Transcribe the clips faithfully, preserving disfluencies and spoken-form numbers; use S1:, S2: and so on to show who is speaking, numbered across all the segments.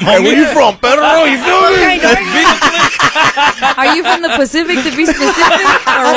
S1: Hey, where you from, Pedro? You feel me?
S2: Are you from the Pacific to be specific, or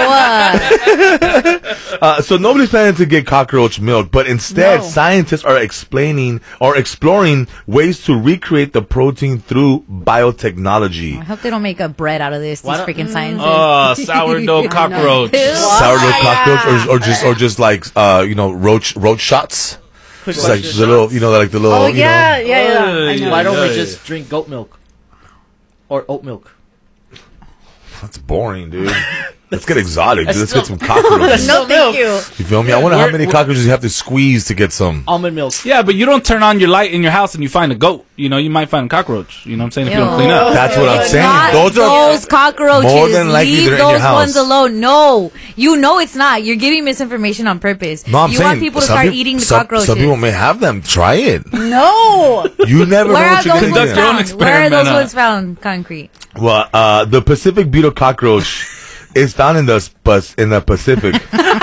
S2: what?
S1: Uh, so nobody's planning to get cockroach milk, but instead,
S2: No.
S1: scientists are explaining or exploring ways to recreate the protein through biotechnology.
S2: I hope they don't make a bread out of this. These freaking scientists.
S3: Oh, sourdough cockroach.
S1: Sourdough cockroach, or, or just or just like uh, you know, roach roach shots.
S4: Quick
S1: Just like
S4: question.
S1: the little, you know, like the little.
S4: Oh,
S1: you
S4: yeah,
S1: know,
S4: yeah, yeah. I know. Why don't we
S1: Yeah,
S4: just drink goat milk? Or oat milk?
S1: That's boring, dude. Let's get exotic.
S4: That's
S1: Let's
S4: still-
S1: get some cockroaches.
S4: No, thank you.
S1: You feel me? I wonder how many cockroaches you have to squeeze to get some.
S4: Almond milk.
S3: Yeah, but you don't turn on your light in your house and you find a goat. You know, you might find a cockroach. You know what I'm saying? If you don't clean up.
S1: That's what I'm saying.
S2: Not
S1: Those are
S2: those cockroaches.
S1: more than likely
S2: Leave
S1: they're in your
S2: those
S1: house.
S2: ones alone. No, you know it's not. You're giving misinformation on purpose.
S1: No, I'm
S2: you
S1: saying
S2: want people to
S1: some
S2: start
S1: peop-
S2: eating the
S1: some,
S2: cockroaches.
S1: Some people may have them. Try it.
S2: No.
S1: You never
S2: Where
S1: know
S2: are
S1: what you're
S2: those
S1: going
S2: ones
S1: to
S2: found?
S1: get.
S2: Where are those ones found? Concrete.
S1: Well, uh, the Pacific beetle cockroach is found in the sp- in the Pacific.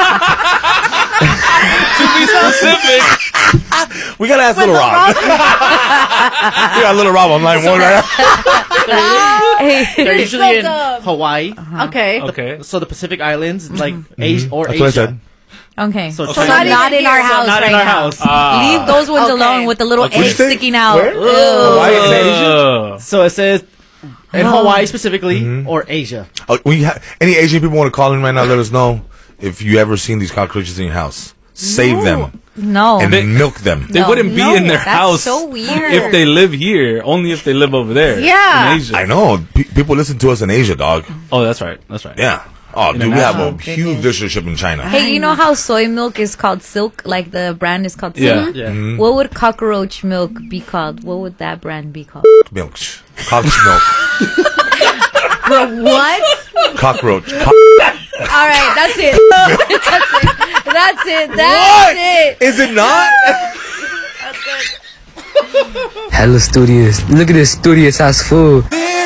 S3: To be specific.
S1: We gotta ask Little Rob. We got Little Rob on line one right now.
S4: They're usually in
S5: Like, uh,
S4: Hawaii.
S5: Okay.
S3: Okay.
S4: So the Pacific Islands, like Asia or
S1: That's what I
S4: Asia.
S1: said.
S2: Okay.
S4: So
S2: So,
S4: Okay.
S2: not,
S4: not
S2: in
S4: even
S2: our
S4: here. So
S2: house
S4: not
S2: right
S4: in our
S2: now.
S4: house.
S3: Ah.
S2: Leave those ones
S5: Okay.
S2: alone with the little
S1: What'd you
S2: eggs
S1: say?
S2: sticking out.
S1: Where?
S2: Ew.
S1: Hawaii and
S3: Uh,
S4: So it says in Hawaii specifically or Asia.
S1: Uh, we ha- any Asian people want to call in right now? Let us know if you ever seen these cockroaches in your house. Save them
S2: No.
S1: and
S3: They-
S1: milk them.
S3: They
S2: No.
S3: wouldn't be
S2: No,
S3: in their
S2: that's
S3: house
S2: so weird.
S3: if they live here. Only if they live over there.
S5: Yeah.
S3: In Asia.
S1: I know. P- people listen to us in Asia, dog.
S3: Oh, that's right. That's right.
S1: Yeah. Oh, dude, we have a
S3: International.
S1: huge listenership in China.
S2: Hey, you know how soy milk is called silk? Like the brand is called silk?
S3: Yeah.
S4: Yeah.
S1: Mm-hmm.
S2: What would cockroach milk be called? What would that brand be called?
S1: Milk. Cockroach milk.
S2: Bro, what?
S1: Cockroach. Co-
S2: All right, that's it. That's it. That's it. That's
S1: What?
S2: it.
S1: Is it not?
S6: Hella studious. Look at this studious ass fool.